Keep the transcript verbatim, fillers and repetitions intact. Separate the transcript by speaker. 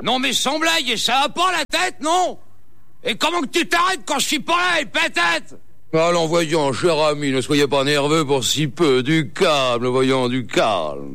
Speaker 1: Non mais sans blague, et ça va pas la tête, non? Et comment que tu t'arrêtes quand je suis pas là, et peut-être?
Speaker 2: Allons, voyons, cher ami, ne soyez pas nerveux pour si peu. Du calme, voyons, du calme.